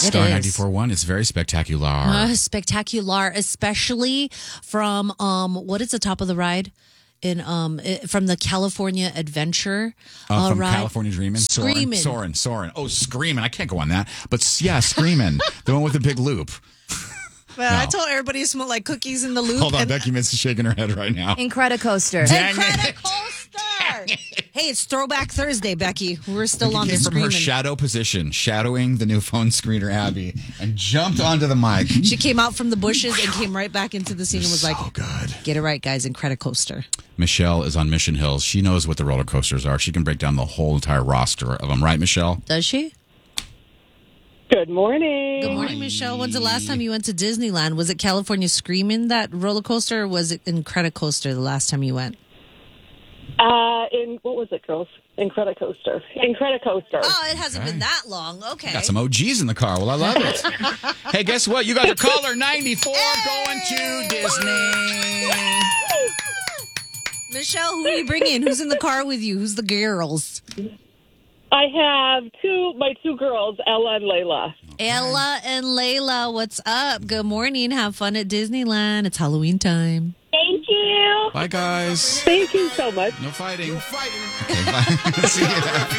Star 94.1 is very spectacular. Spectacular, especially from what is the top of the ride? From the California Adventure From ride. California Dreamin'. Screamin'. Soarin'. Oh, Screamin'. I can't go on that. But yeah, Screamin'. The one with the big loop. Well, No. I told everybody it smelled like cookies in the loop. Hold on, Becky Miss is shaking her head right now. Incredicoaster. Dang it. Incredicoaster! Hey, it's Throwback Thursday, Becky. We're still on the Came from her screaming. shadow position, shadowing the new phone screener, Abby, and jumped onto the mic. She came out from the bushes and came right back into the scene and was like, So good. get it right, guys, Incredicoaster. Michelle is on Mission Hills. She knows what the roller coasters are. She can break down the whole entire roster of them. Right, Michelle? Does she? Good morning. Good morning, Michelle. When's the last time you went to Disneyland? Was it California Screamin', that roller coaster, or was it Incredicoaster the last time you went? What was it, girls? Incredicoaster. Oh, it hasn't been that long. Okay. Got some OGs in the car. Well, I love it. Hey, guess what? You got your caller 94 going to Disney. Michelle, who are you bringing? Who's in the car with you? Who's the girls? I have my two girls, Ella and Layla. Ella and Layla, what's up? Good morning. Have fun at Disneyland. It's Halloween time. Thank you. Bye, guys. Thank you so much. No fighting. Okay, bye. See you.